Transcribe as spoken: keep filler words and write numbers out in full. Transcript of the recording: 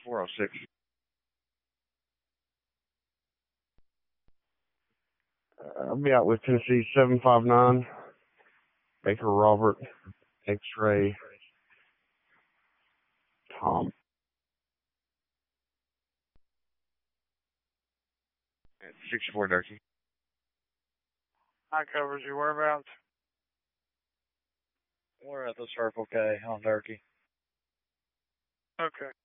four oh six. Uh, I'll be out with Tennessee seven five nine. Baker Robert, X-ray, Tom. sixty-four Durkee. High covers your whereabouts? We're at the Circle K on Durkee. Okay.